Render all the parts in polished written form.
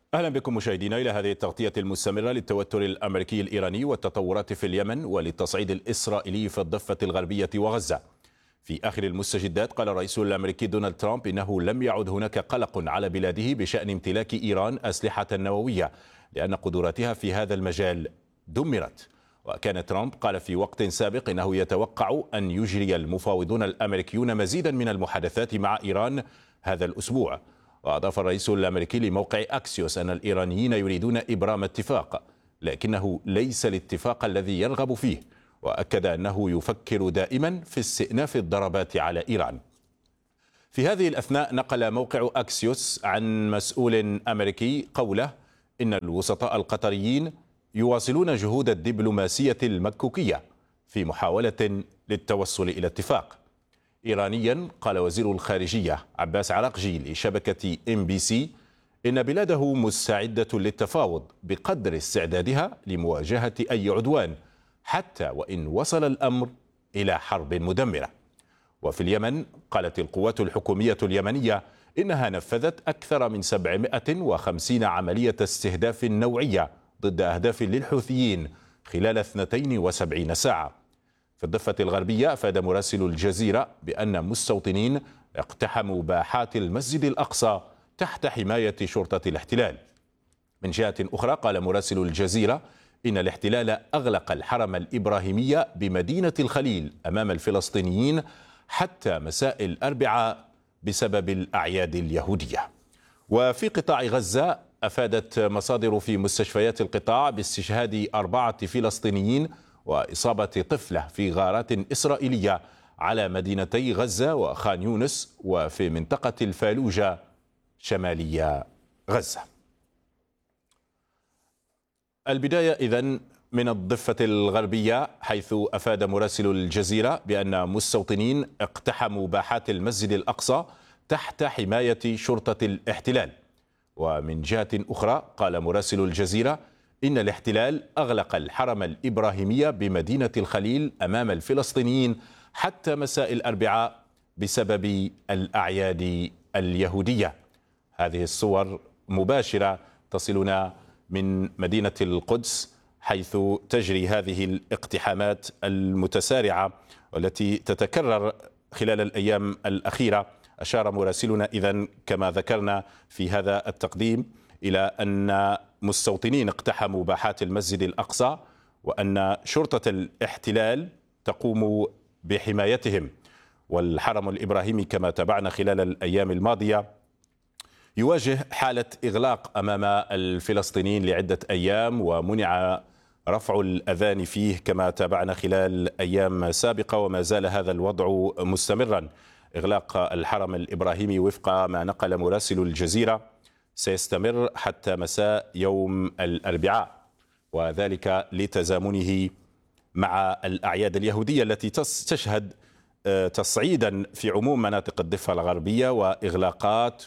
أهلا بكم مشاهدينا إلى هذه التغطية المستمرة للتوتر الأمريكي الإيراني والتطورات في اليمن وللتصعيد الإسرائيلي في الضفة الغربية وغزة. في آخر المستجدات قال الرئيس الأمريكي دونالد ترامب إنه لم يعد هناك قلق على بلاده بشأن امتلاك إيران أسلحة نووية لأن قدراتها في هذا المجال دمرت. وكان ترامب قال في وقت سابق إنه يتوقع أن يجري المفاوضون الأمريكيون مزيدا من المحادثات مع إيران هذا الأسبوع. وأضاف الرئيس الأمريكي لموقع أكسيوس أن الإيرانيين يريدون إبرام اتفاق لكنه ليس الاتفاق الذي يرغب فيه، وأكد أنه يفكر دائما في استئناف الضربات على إيران. في هذه الأثناء نقل موقع أكسيوس عن مسؤول أمريكي قوله إن الوسطاء القطريين يواصلون جهود الدبلوماسية المكوكية في محاولة للتوصل إلى اتفاق. إيرانيا قال وزير الخارجية عباس عراقجي لشبكة MBC إن بلاده مستعدة للتفاوض بقدر استعدادها لمواجهة أي عدوان حتى وإن وصل الأمر إلى حرب مدمرة. وفي اليمن قالت القوات الحكومية اليمنية إنها نفذت أكثر من 750 عملية استهداف نوعية ضد أهداف للحوثيين خلال 72 ساعة. في الضفة الغربية أفاد مراسل الجزيرة بأن مستوطنين اقتحموا باحات المسجد الأقصى تحت حماية شرطة الاحتلال. من جهة أخرى قال مراسل الجزيرة إن الاحتلال أغلق الحرم الإبراهيمي بمدينة الخليل أمام الفلسطينيين حتى مساء الأربعاء بسبب الأعياد اليهودية. وفي قطاع غزة أفادت مصادر في مستشفيات القطاع باستشهاد 4 فلسطينيين وإصابة طفلة في غارات إسرائيلية على مدينتي غزة وخان يونس وفي منطقة الفالوجة شمالية غزة. البداية إذن من الضفة الغربية، حيث أفاد مراسل الجزيرة بأن مستوطنين اقتحموا باحات المسجد الأقصى تحت حماية شرطة الاحتلال. ومن جهة أخرى قال مراسل الجزيرة إن الاحتلال أغلق الحرم الإبراهيمي بمدينة الخليل أمام الفلسطينيين حتى مساء الأربعاء بسبب الأعياد اليهودية. هذه الصور مباشرة تصلنا من مدينة القدس، حيث تجري هذه الاقتحامات المتسارعة والتي تتكرر خلال الأيام الأخيرة. أشار مراسلنا إذن كما ذكرنا في هذا التقديم إلى أن مستوطنين اقتحموا باحات المسجد الأقصى وأن شرطة الاحتلال تقوم بحمايتهم. والحرم الإبراهيمي كما تابعنا خلال الأيام الماضية يواجه حالة إغلاق أمام الفلسطينيين لعدة أيام، ومنع رفع الأذان فيه كما تابعنا خلال أيام سابقة، وما زال هذا الوضع مستمرا. إغلاق الحرم الإبراهيمي وفق ما نقل مراسل الجزيرة سيستمر حتى مساء يوم الأربعاء، وذلك لتزامنه مع الأعياد اليهودية التي تشهد تصعيدا في عموم مناطق الضفة الغربية وإغلاقات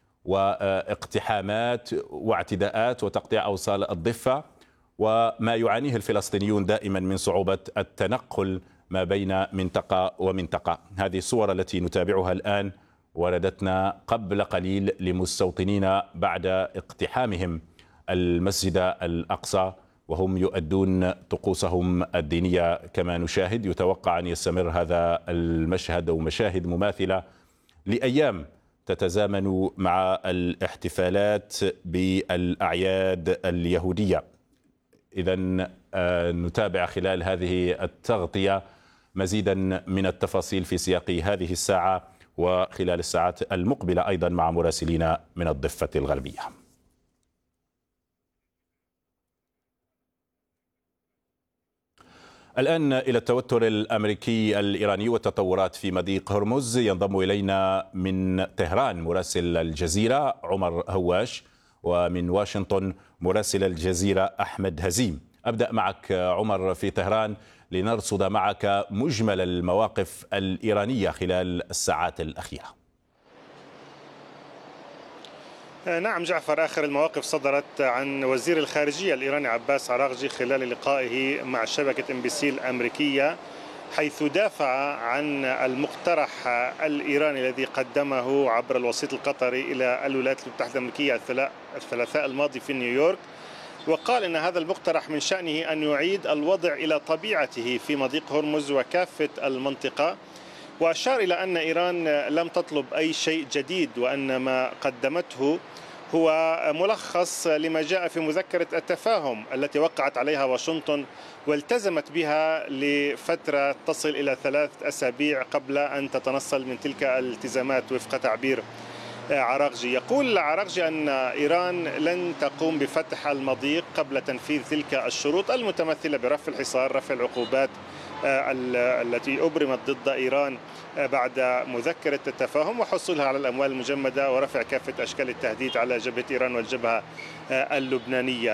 واقتحامات واعتداءات وتقطيع أوصال الضفة، وما يعانيه الفلسطينيون دائما من صعوبة التنقل ما بين منطقة ومنطقة. هذه الصور التي نتابعها الآن وردتنا قبل قليل لمستوطنين بعد اقتحامهم المسجد الأقصى وهم يؤدون طقوسهم الدينية كما نشاهد. يتوقع أن يستمر هذا المشهد أو مشاهد مماثلة لأيام تتزامن مع الاحتفالات بالأعياد اليهودية. إذن نتابع خلال هذه التغطية مزيدا من التفاصيل في سياق هذه الساعة وخلال الساعات المقبلة أيضا مع مراسلين من الضفة الغربية. الآن إلى التوتر الأمريكي الإيراني والتطورات في مضيق هرمز. ينضم إلينا من طهران مراسل الجزيرة عمر هواش، ومن واشنطن مراسل الجزيرة أحمد هزيم. أبدأ معك عمر في طهران لنرصد معك مجمل المواقف الإيرانية خلال الساعات الأخيرة. نعم جعفر، آخر المواقف صدرت عن وزير الخارجية الإيراني عباس عراقجي خلال لقائه مع شبكة MBC الأمريكية، حيث دافع عن المقترح الإيراني الذي قدمه عبر الوسيط القطري إلى الولايات المتحدة الأمريكية الثلاثاء الماضي في نيويورك، وقال إن هذا المقترح من شأنه أن يعيد الوضع إلى طبيعته في مضيق هرمز وكافة المنطقة، وأشار إلى أن إيران لم تطلب أي شيء جديد، وأن ما قدمته هو ملخص لما جاء في مذكرة التفاهم التي وقعت عليها واشنطن والتزمت بها لفترة تصل إلى 3 أسابيع قبل أن تتنصل من تلك الالتزامات وفق تعبير عراقجي. يقول عراقجي أن إيران لن تقوم بفتح المضيق قبل تنفيذ تلك الشروط المتمثلة برفع الحصار، رفع العقوبات التي أبرمت ضد إيران بعد مذكرة التفاهم، وحصولها على الأموال المجمدة، ورفع كافة أشكال التهديد على جبهة إيران والجبهة اللبنانية.